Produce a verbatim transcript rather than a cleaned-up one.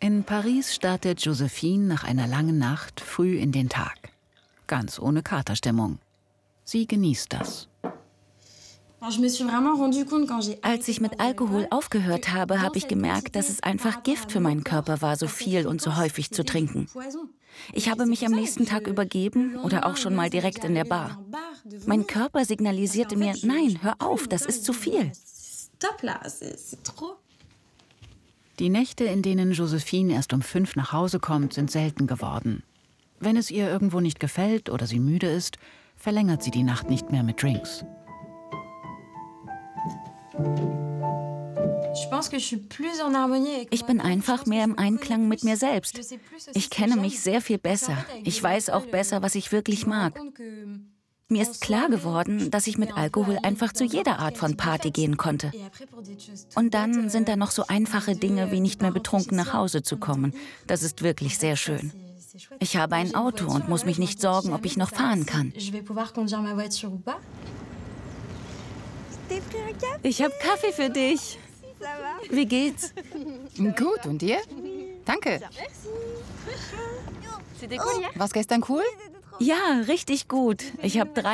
In Paris startet Joséphine nach einer langen Nacht früh in den Tag. Ganz ohne Katerstimmung. Sie genießt das. Als ich mit Alkohol aufgehört habe, habe ich gemerkt, dass es einfach Gift für meinen Körper war, so viel und so häufig zu trinken. Ich habe mich am nächsten Tag übergeben oder auch schon mal direkt in der Bar. Mein Körper signalisierte mir, nein, hör auf, das ist zu viel. Die Nächte, in denen Joséphine erst um fünf nach Hause kommt, sind selten geworden. Wenn es ihr irgendwo nicht gefällt oder sie müde ist, verlängert sie die Nacht nicht mehr mit Drinks. Ich bin einfach mehr im Einklang mit mir selbst. Ich kenne mich sehr viel besser. Ich weiß auch besser, was ich wirklich mag. Mir ist klar geworden, dass ich mit Alkohol einfach zu jeder Art von Party gehen konnte. Und dann sind da noch so einfache Dinge, wie nicht mehr betrunken nach Hause zu kommen. Das ist wirklich sehr schön. Ich habe ein Auto und muss mich nicht sorgen, ob ich noch fahren kann. Ich habe Kaffee für dich. Wie geht's? Gut, und dir? Danke. War's gestern cool? Ja, richtig gut. Ich habe drei